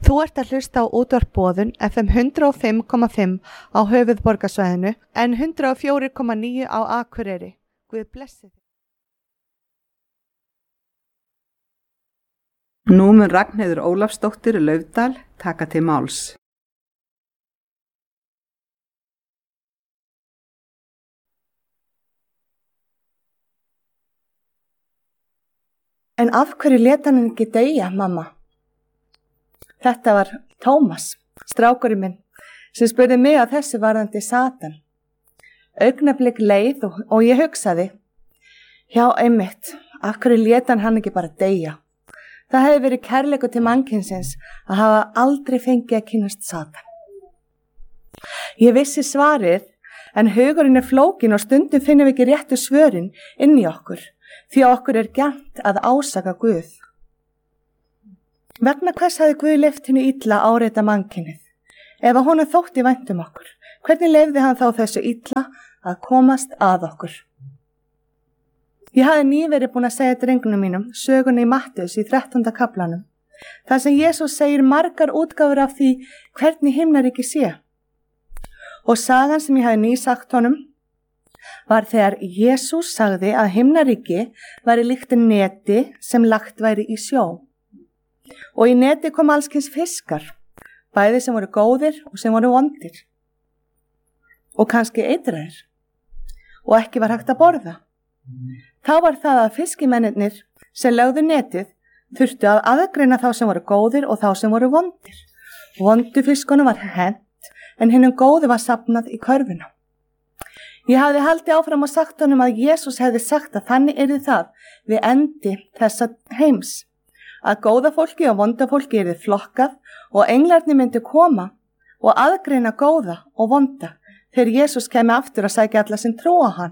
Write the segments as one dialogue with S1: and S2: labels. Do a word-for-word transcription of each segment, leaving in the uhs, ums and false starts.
S1: Þú ert að hlusta á útvarp Boðun F M hundrað og fimm komma fimm á höfuðborgarsvæðinu en hundrað og fjögur komma níu á Akureyri. Guð blessi þig.
S2: Nú mun Ragnheiður Ólafsdóttir Laufdal taka til máls.
S3: En af hverju lét hann ekki deyja, mamma? Þetta var Tómas, strákurinn minn, sem spurði mig að þessu varðandi Satan. Augnablik leið og, og ég hugsaði, já einmitt, af hverju lét hann hann ekki bara deyja? Það hefði verið kærleikur til mannkynsins að hafa aldrei fengið að kynnast Satan. Ég vissi svarið, en hugurinn er flókin og stundum finnum við ekki réttu svörin inn í okkur, því að okkur er gjarnt að ásaka Guð. Vegna hvers hafði Guð leyft henni illa áreita mannkynið? Ef að honum þótti vænt um okkur, hvernig leyfði hann þá þessu illa að komast að okkur? Ég hafði nýverið búin að segja drengnum mínum söguna í Mattheus í þrettánda kaflanum, þar sem Jesús segir margar útgáfur af því hvernig himnaríki sé. Og sagan sem ég hafði nýsagt honum var þegar Jesús sagði að himnaríki væri líkt neti sem lagt væri í sjó. Og í neti kom allskyns fiskar, bæði sem voru góðir og sem voru vondir. Og kannski eitraðir. Og ekki var hægt að borða. Þá var það að fiskimennirnir sem lögðu netið þurftu að aðgreina þá sem voru góðir og þá sem voru vondir. Vondu fiskunum var hent, en hinnum góðu var safnað í körfuna. Ég hafði haldið áfram og sagt honum að Jesús hefði sagt að þannig yrði það við endi þessa heims. Að góða fólki og vonda fólki yrði flokkað og englarnir myndi koma og aðgreina góða og vonda þegar Jesús kemi aftur að sækja alla sem trúa hann.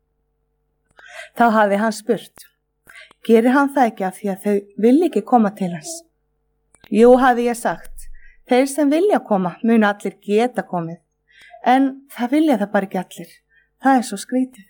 S3: Þá hafði hann spurt, gerir hann það ekki af því að þau vilja ekki koma til hans? Jú, hafði ég sagt, þeir sem vilja koma munu allir geta komið, en það vilja það bara ekki allir, það er svo skrítið.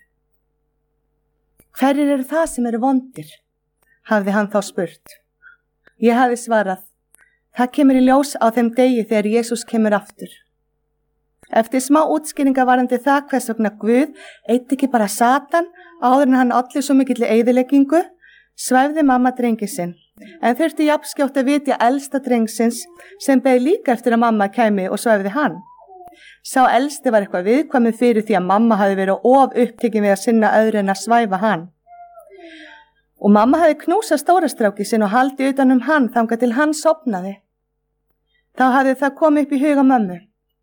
S3: Hverjir eru það sem eru vondir? Hafði hann þá spurt. Ég hafði svarað, það kemur í ljós á þeim degi þegar Jesús kemur aftur. Eftir smá útskýringa varandi það hvers vegna Guð eitt ekki bara Satan áður en hann olli svo mikilli eyðileggingu, svæfði mamma drengi sinn, en þurfti jafnskjótt að vitja elsta drengsins sem beið líka eftir að mamma kæmi og svæfði hann. Sá elsti var eitthvað viðkvæmið fyrir því að mamma hafi verið of upptekin við að sinna öðru en að svæfa hann. Og mamma hafði knúsað stórastráki sinn og haldið utan um hann þangað til hann sofnaði. Þá hafði það komið upp í huga mömmu.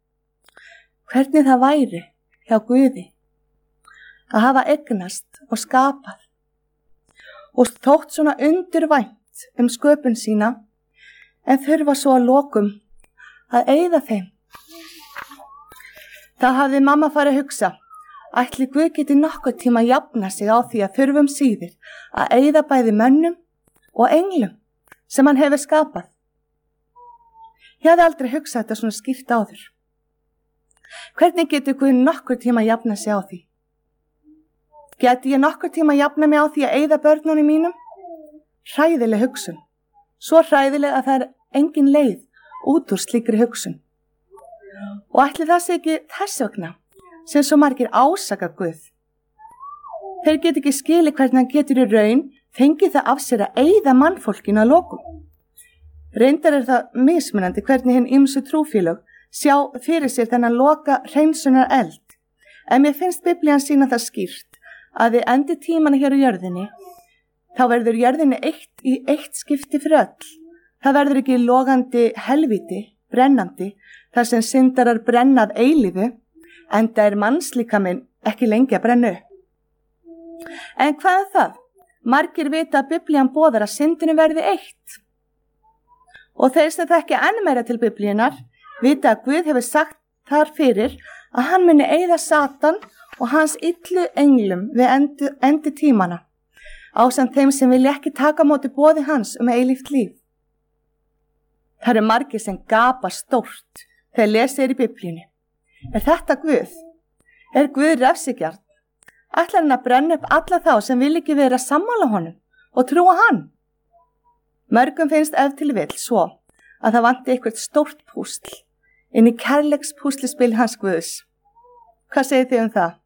S3: Hvernig það væri hjá Guði að hafa eignast og skapað og þótt svona undurvænt um sköpun sína en þurfa svo að lokum að eyða þeim. Þá hafði mamma farið að hugsa, ætli Guð geti nokkuð tíma að jafna sig á því að þurfum síðir að eyða bæði mönnum og englum sem hann hefur skapað. Ég hafði aldrei hugsað þetta svona skýrt áður. Hvernig getur Guð nokkur tíma að jafna sig á því? Geti ég nokkur tíma að jafna mig á því að eyða börnunum mínum? Hræðileg hugsun. Svo hræðileg að það er engin leið út úr slíkri hugsun. Og ætli það sé ekki þess vegna sem svo margir ásaka Guð. Þeir get ekki skili hvernig hann getur í raun fengið það af sér að eyða mannfólkinu að lokum. Reyndar er það mismunandi hvernig hinn ýmsu trúfélög sjá fyrir sér þennan loka hreinsunar eld. En mér finnst Biblían sýna það skýrt að við endi tímana hér á jörðinni, þá verður jörðinni eitt í eitt skipti fyrir öll. Það verður ekki logandi helvíti, brennandi, þar sem syndarar brennað eilífu, enda er mannslíkaminn ekki lengi að brenna upp. En hvað er það? Margir vita að Biblían boðar að syndinu verði eitt. Og þeir sem þekki enn meira til Biblíunar vita að Guð hefur sagt þar fyrir að hann muni eyða Satan og hans illu englum við endi, endi tímana, ásamt þeim sem vilja ekki taka móti boði hans um eilíft líf. Það eru margir sem gapa stórt þegar lesið er í Biblíunni. Er þetta Guð? Er Guð refsigjarn? Ætlar hann að brenna upp alla þá sem vil ekki vera sammála honum og trúa hann? Mörgum finnst ef til vill svo að það vanti eitthvað stórt púsl inn í kærleikspúslispil hans Guðs. Hvað segir þið um það?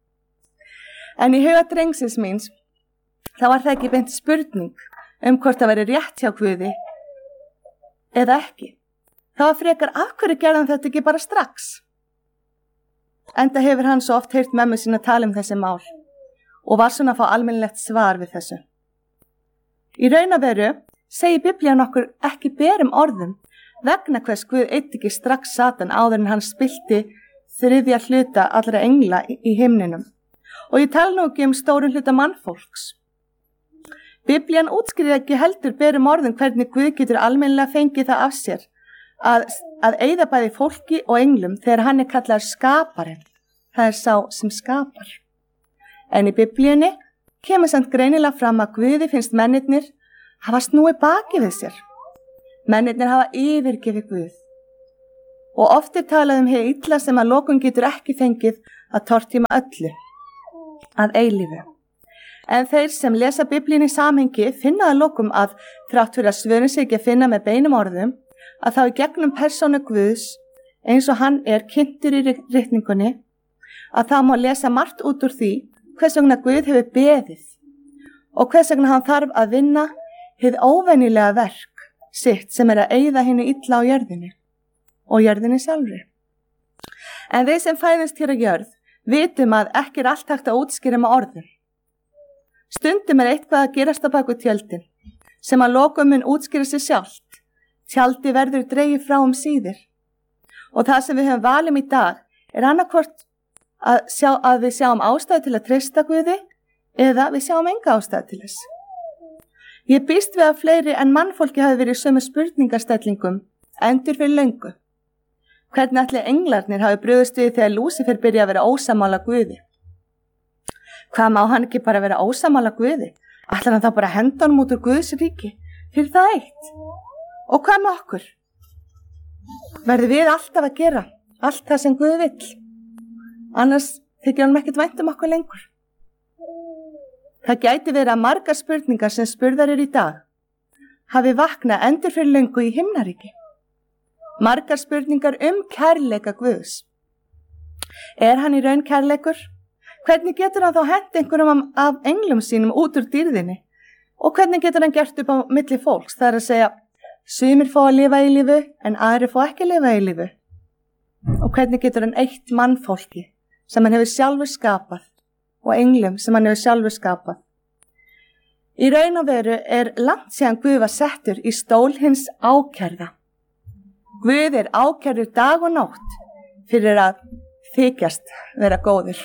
S3: En í huga drengsins míns, þá var það ekki beint spurning um hvort það væri rétt hjá Guði eða ekki. Það var frekar af hverju gerðan þetta ekki bara strax. Enda hefur hann svo oft heyrt mömmu sína tala um þessi mál og var svona að fá almennilegt svar við þessu. Í raun og veru segir Biblían okkur ekki berum orðum vegna hvers Guð eyddi ekki strax Satan áður en hann spillti þriðja hluta allra engla í himninum. Og ég tala nú ekki um stórun hluta mannfólks. Biblían útskýrir ekki heldur berum orðum hvernig Guð getur almennilega fengið það af sér að, að eyða bæði fólki og englum þegar hann er kallaður skaparinn. Það er sá sem skapar. En í Biblíunni kemur samt greinilega fram að Guði finnst mennirnir hafa snúið baki við sér. Mennirnir hafa yfirgefið Guð. Og oft er talað um hið illa sem að lokum getur ekki fengið að tortíma öllu, að eilífu. En þeir sem lesa Biblíun í samhengi finna að lokum að þrátt fyrir að svörin sig ekki að finna með beinum orðum, að þá í gegnum persónu Guðs, eins og hann er kynntur í ritningunni, að það má lesa margt út úr því hvers vegna Guð hefur beðið og hvers vegna hann þarf að vinna hið óvenjulega verk sitt sem er að eyða hinu illa á jörðinni og jörðinni sjálfri. En við sem fæðumst hér á jörð vitum að ekki er allt hægt að útskýra með orðum. Stundum er eitthvað að gerast á baku tjöldin sem að lokum mun útskýra sig sjálft. Tjaldi verður dregið frá um síðir. Og það sem við höfum valum í dag er annarkvort að, sjá, að við sjáum ástæðu til að treysta Guði eða við sjáum enga ástæðu til þess. Ég býst við að fleiri en mannfólki hafi verið í sömu spurningastellingum endur fyrir löngu. Hvernig ætli englarnir hafi brugðist við þegar Lúsífer byrja að vera ósamála Guði? Hvað má hann ekki bara vera ósamála Guði? Ætlar hann þá bara að henda honum út úr Guðs ríki fyrir það eitt? Og hvað með okkur? Verður við alltaf að gera allt það sem Guð vill? Annars þykir hann ekkert vænt um okkur lengur. Það gæti verið að margar spurningar sem spurðar eru í dag hafi vaknað endur fyrir löngu í himnaríki. Margar spurningar um kærleika Guðs. Er hann í raun kærleikur? Hvernig getur hann þá hent einhverjum af englum sínum út úr dýrðinni? Og hvernig getur hann gert upp á milli fólks? Það er að segja, sumir fá að lifa í lífu en aðri fá ekki að lifa í lífu. Og hvernig getur hann eitt mannfólki sem hann hefur sjálfur skapað og englum sem hann hefur sjálfur skapað. Í raun og veru er langt síðan Guð var settur í stól hins ákærða. Guð er ákærður dag og nótt fyrir að þykjast vera góður.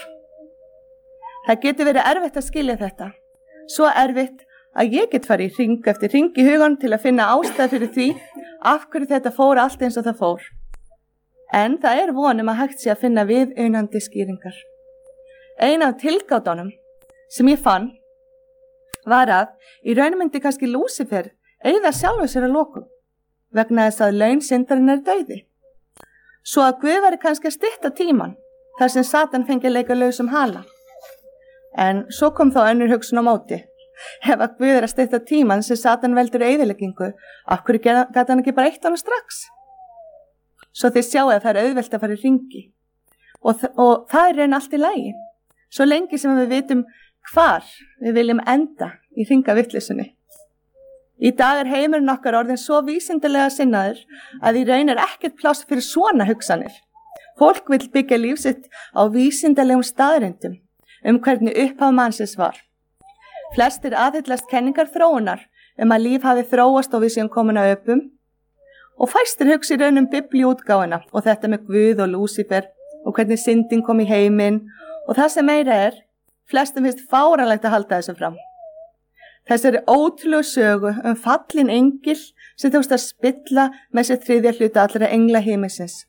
S3: Það getur verið erfitt að skilja þetta, svo erfitt að ég get farið í hring eftir hring í hugan til að finna ástæð fyrir því af hverju þetta fór allt eins og það fór. En það er vonum að hægt sé að finna viðunandi skýringar. Ein af tilgátunum sem ég fann var að í raun myndi kannski Lúsífer eyða sjálfur sér að lokum vegna þess að laun syndarinn er dauði. Svo að Guð væri kannski að stytta tíman þar sem Satan fengi að leika lausum hala. En svo kom þá önnur hugsun á móti. Ef að Guð er að stytta tíman sem Satan veldur eyðileggingu, af hverju gat hann ekki bara eitt hana strax? Svo þið sjáu að það er auðvelt að fara í hringi. Og, og það er raun allt í lagi. Svo lengi sem við vitum hvar við viljum enda í hringavittlisunni. Í dag er heimurinn okkar orðin svo vísindalega sinnaður að í raun er ekkert pláss fyrir svona hugsanir. Fólk vill byggja líf sitt á vísindalegum staðreyndum um hvernig upphaf mannsins var. Flestir aðhyllast kenningar þróunar um að líf hafi þróast og við séum komin að öpum og fæstir hugsi raun um biblíútgáfuna og þetta með Guð og Lúsífer og hvernig syndin kom í heiminn og það sem meira er, flestum finnst fáránlegt að halda þessu fram. Þessari ótrúlegu sögu um fallin engil sem tókst að spilla með sér þriðja hluta allra engla himinsins.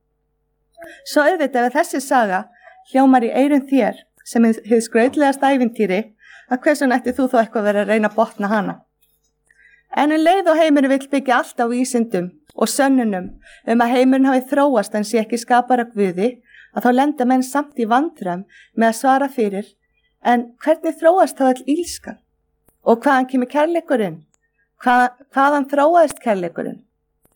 S3: Svo auðvitað ef þessi saga hljómar í eyrum þér sem hefði skrautlegast ævintýri að hversun ætti þú þó eitthvað verið að reyna að botna hana. En um leið og heimurinn vill byggja allt á vísindum og sönnunum um að heimurinn hafi þróast en sé ekki skapara Guði, að þá lenda menn samt í vandræðum með að svara fyrir, en hvernig þróast þá öll ílskan? Og hvaðan kemur kærleikurinn? Hvað, hvaðan þróaðist kærleikurinn?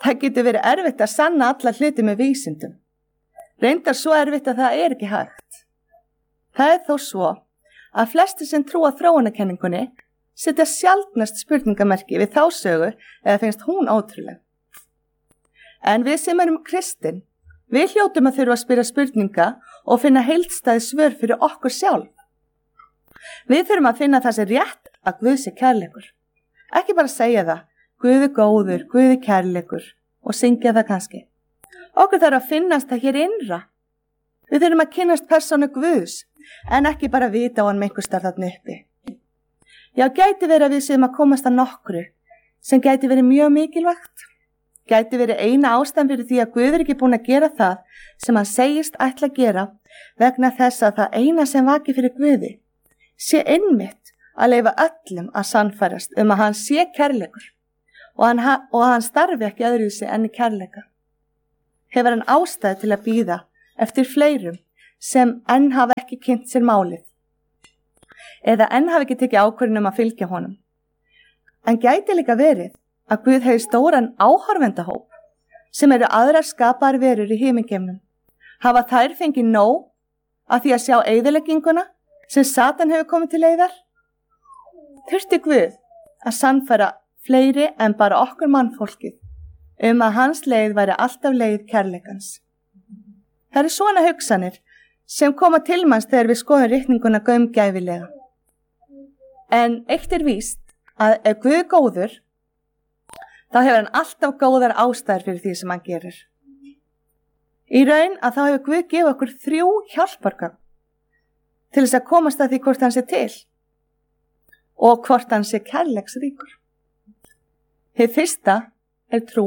S3: Það getur verið erfitt að sanna alla hluti með vísindum. Reyndar svo erfitt að það er ekki hægt. Það er þó svo að flestir sem trúa þróunarkenningunni setja sjaldnast spurningamerki við þá sögu eða finnst hún ótrúleg. En við sem erum kristin, við hljótum að þurfa að spyrja spurninga og finna heildstæð svör fyrir okkur sjálf. Við þurfum að finna það sem rétt að Guð sé kærleikur. Ekki bara segja það, Guð er góður, Guð er kærleikur og syngja það kannski. Okkur þarf að finnast það hér innra. Við þurfum að kynnast persónu Guðs en ekki bara vita á hann með einhver starf þarna uppi. Já, gæti verið að við séum að komast að nokkru sem gæti verið mjög mikilvægt. Gæti verið eina ástæðan fyrir því að Guð er ekki búin að gera það sem hann segist ætla að gera vegna þess að það eina sem vaki fyrir Guði sé einmitt að leyfa öllum að sannfærast um að hann sé kærleikur og hann, og að hann starfi ekki öðruvísi enn í kærleika. Hefur hann ástæðu til að bíða eftir fleirum sem enn hafa ekki kynnt sér málið eða enn hafa ekki tekið ákvörðun um að fylgja honum. En gæti líka verið að Guð hefur stóran áhorfendahóp sem eru aðrar skapaðar verur í himingeimnum. Hafa þær fengið nóg af því að sjá eyðilegginguna sem Satan hefur komið til leiðar? Þurfti Guð að sannfæra fleiri en bara okkur mannfólkið um að hans leið væri alltaf leið kærleikans. Það eru svona hugsanir sem koma til manns þegar við skoðum ritninguna gaumgæfilega. En eitt er víst að ef Guð er góður, þá hefur hann alltaf góðar ástæður fyrir því sem hann gerir. Í raun að þá hefur Guð gefið okkur þrjú hjálpargögn til þess að komast að því hvort hann sé til og hvort hann sé kærleiksríkur. Hið fyrsta er trú.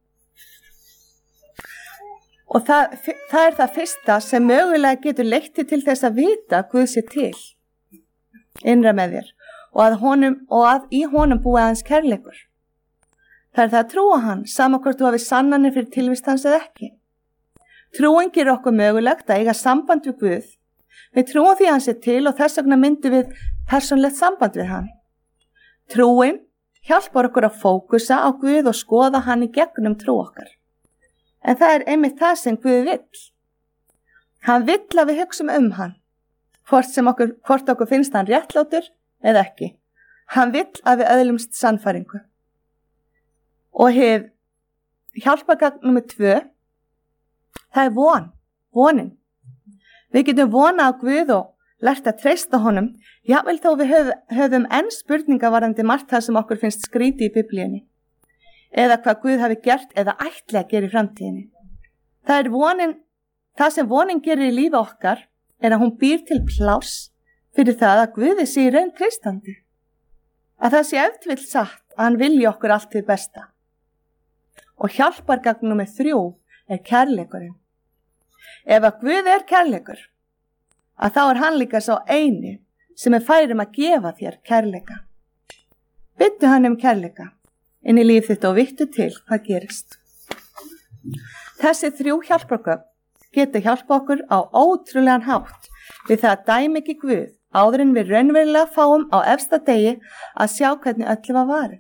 S3: Og það, það er það fyrsta sem mögulega getur leitt til þess að vita að Guð sé til innra með þér og að, honum, og að í honum búi hans kærleikur. Það er það að trúa hann, sama hvort þú hafi sannanir fyrir tilvist hans eða ekki. Trúin gerir okkur mögulegt að eiga samband við Guð. Við trúum því hans er til og þess vegna myndum við persónlegt samband við hann. Trúin hjálpar okkur að fókusa á Guð og skoða hann í gegnum trú okkar. En það er einmitt það sem Guð vill. Hann vill að við hugsum um hann, hvort, sem okkur, hvort okkur finnst hann réttlátur eða ekki. Hann vill að við öðlumst sannfæringu. Og hið hjálpargagn númer tvö, það er von, vonin. Við getum vona á Guð og lært að treysta honum, jafnvel þó við höf, höfum enn spurninga varðandi margt það sem okkur finnst skríti í Biblíunni, eða hvað Guð hafi gert eða ætli að gera í framtíðinni. Það er vonin, það sem vonin gerir í lífi okkar, er að hún býr til pláss fyrir það að Guði sé í raun treystandi. Að það sé eftir vill satt að hann vilji okkur allt til besta. Og hjálpargagn númer þrjú er kærleikurinn. Ef að Guð er kærleikur, að þá er hann líka sá eini sem er færum að gefa þér kærleika. Bittu hann um kærleika inn í líf þitt og vittu til hvað gerist. Þessi þrjú hjálpargögn getur hjálpa okkur á ótrúlegan hátt við það að dæmi ekki Guð áður en við raunverulega fáum á efsta degi að sjá hvernig öllu var varið.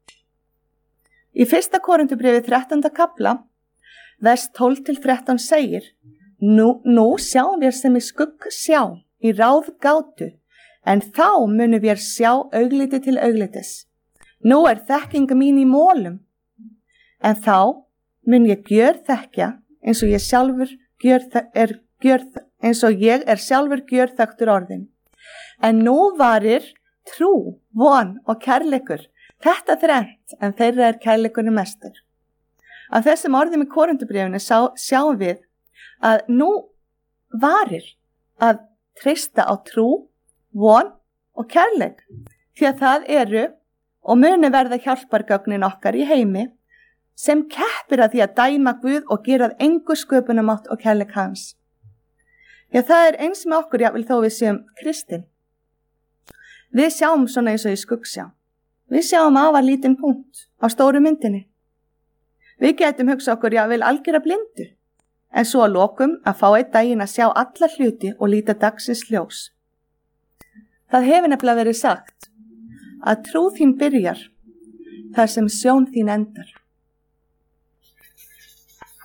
S3: Í fyrsta Korinthubréfi þrettánda kafla, vers tólf til þrettán segir: Nú, nú sjáum við sem í skugg sjá, í ráð gátu, en þá munum við sjá augliti til auglitis. Nú er þekkinga mín í mólum, en þá mun ég gjör þekkja eins og ég sjálfur gjör, er, gjör, eins og ég er sjálfur gjör þekktur orðin. En nú varir trú, von og kærleikur, þetta þrennt, en þeirra er kærleikurinn mestur. Af þessum orðum í Korinthubréfinu sjáum við að nú varir að treysta á trú, von og kærleik, því að það eru og muni verða hjálpargögnin okkar í heimi sem keppir að því að dæma Guð og gera að engu sköpunamátt og kærleik hans. Já, það er eins með okkur, jáfnvel þó við séum kristin. Við sjáum svona eins og í skuggsjá. Við sjáum afar lítinn punkt á stóru myndinni. Við getum hugsa okkur jáfnvel algjörra blindu, en svo að lokum að fá einn daginn að sjá alla hluti og líta dagsins ljós. Það hefur nefnilega verið sagt að trú þín byrjar þar sem sjón þín endar.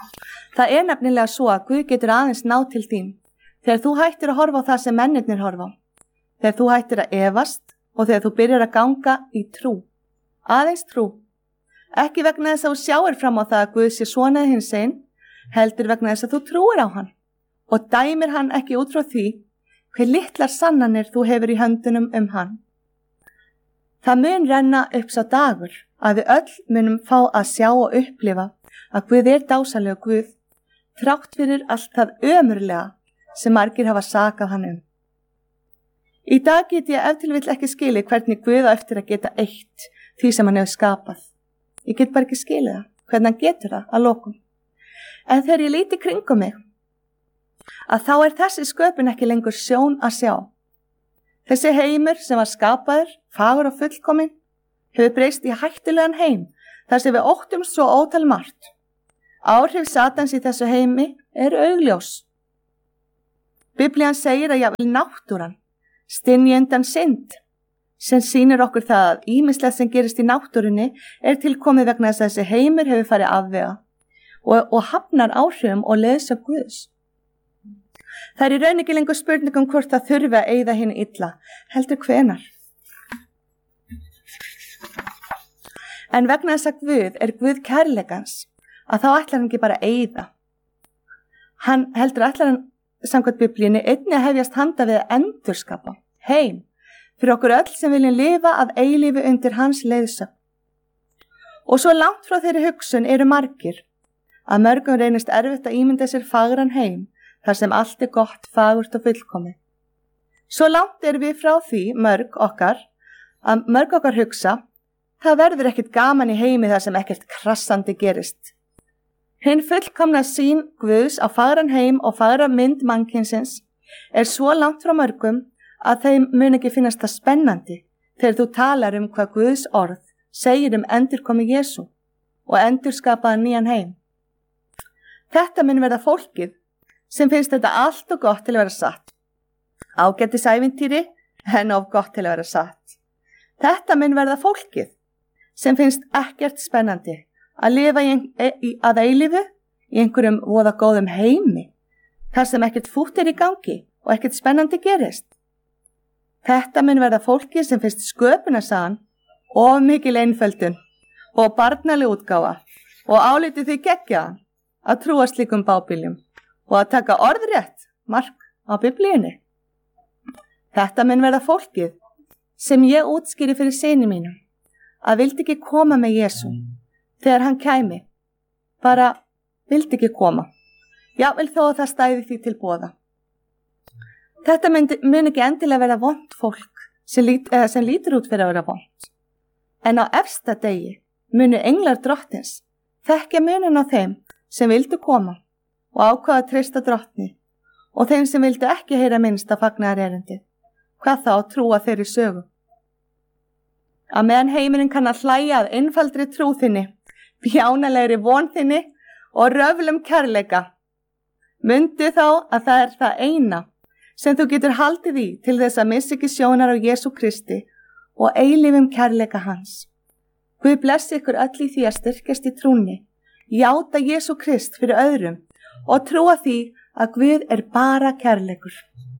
S3: Það er nefnilega svo að Guð getur aðeins ná til þín þegar þú hættir að horfa á það sem mennirnir horfa á, þegar þú hættir að efast og þegar þú byrjar að ganga í trú. Aðeins trú. Ekki vegna þess að þú sjáir fram á það að Guð sé svona eða hinsegin, heldur vegna þess að þú trúir á hann og dæmir hann ekki út frá því hver litlar sannanir þú hefur í höndunum um hann. Það mun renna upp sá dagur að við öll munum fá að sjá og upplifa að Guð er dásamlegur Guð, þrátt fyrir allt það ömurlega sem margir hafa sakað hann um. Í dag get ég ef til vill ekki skilið hvernig Guð á eftir að geta eitt því sem hann hefur skapað. Ég get bara ekki skilið það, hvernig hann getur það að lokum. En þegar ég líti kringum mig, að þá er þessi sköpun ekki lengur sjón að sjá. Þessi heimur sem var skapaður, fagur og fullkominn, hefur breyst í hættulegan heim, þar sem við óttumst svo ótal margt. Áhrif Satans í þessu heimi eru augljós. Biblían segir að jafnvel náttúran stynji undan synd, sem sýnir okkur það að ýmislegt sem gerist í náttúrunni er tilkomið vegna þess að þessi heimur hefur farið afvega og, og hafnar áhrifum og leiðsögn Guðs. Það er í raun ekki lengur spurningum hvort það þurfi að eyða hinu illa, heldur hvenar. En vegna þess að Guð er Guð kærleikans, að þá ætlar hann ekki bara að eyða. Hann heldur ætlar hann samkvæmt Biblíunni einnig að hefjast handa við að endurskapa heim fyrir okkur öll sem viljum lifa að eilífu undir hans leiðsögn. Og svo langt frá þeirri hugsun eru margir að mörgum reynist erfitt að ímynda sér fagran heim þar sem allt er gott, fagurt og fullkomið. Svo langt er við frá því mörg okkar að mörg okkar hugsa það verður ekkert gaman í heimi þar sem ekkert krassandi gerist. Hinn fullkomna sýn Guðs á fagran heim og fagra mynd mannkynsins er svo langt frá mörgum að þeim mun ekki finnast það spennandi þegar þú talar um hvað Guðs orð segir um endurkomi Jesú og endurskapaða nýjan heim. Þetta mun verða fólkið sem finnst þetta allt og gott til að vera satt. Ágætis ævintýri en of gott til að vera satt. Þetta mun verða fólkið sem finnst ekkert spennandi að lifa í, í, að eilífu í einhverjum voða góðum heimi, þar sem ekkert fútt er í gangi og ekkert spennandi gerist. Þetta mun verða fólki sem finnst sköpunarsagan of mikil einföldun og barnaleg útgáfa og álitið því geggjaðan að trúa slíkum bábiljum og að taka orðrétt mark á Biblíunni. Þetta mun verða fólkið sem ég útskýri fyrir syni mínum að vildi ekki koma með Jesú þegar hann kæmi, bara vildi ekki koma. Jafnvel þó að það stæði því til boða. Þetta myndi, mun ekki endilega vera vont fólk sem, lít, eða sem lítur út fyrir að vera vont. En á efsta degi munu englar drottins þekkja munin á þeim sem vildu koma og ákvaða að treysta drottni og þeim sem vildu ekki heyra minnst að fagnaðar erindi. Hvað þá trúa þeirri sögu? Að meðan heimurinn kann að hlæja að einfaldri trú þinni, bjánalegri von þinni og röflum kærleika, mundu þá að það er það eina sem þú getur haldið í til þess að missa ekki sjónar á Jesú Kristi og eilífum kærleika hans. Guð blessi ykkur öll í því að styrkjast í trúnni, játa Jesú Krist fyrir öðrum og trúa því að Guð er bara kærleikur.